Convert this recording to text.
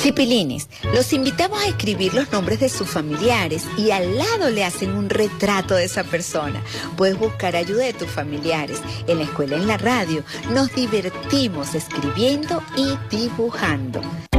Cipilines, los invitamos a escribir los nombres de sus familiares y al lado le hacen un retrato de esa persona. Puedes buscar ayuda de tus familiares. En la escuela, en la radio, nos divertimos escribiendo y dibujando.